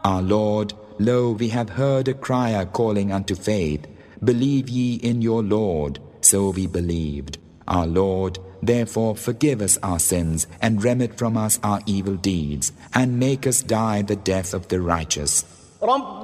Our Lord, lo, we have heard a crier calling unto faith. Believe ye in your Lord. So we believed. Our Lord, therefore forgive us our sins and remit from us our evil deeds, and make us die the death of the righteous.